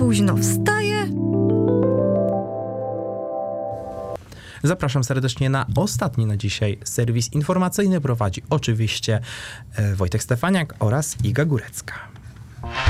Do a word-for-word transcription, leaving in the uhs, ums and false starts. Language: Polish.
późno wstaje. Zapraszam serdecznie na ostatni na dzisiaj serwis informacyjny. Prowadzi oczywiście Wojtek Stefaniak oraz Iga Górecka.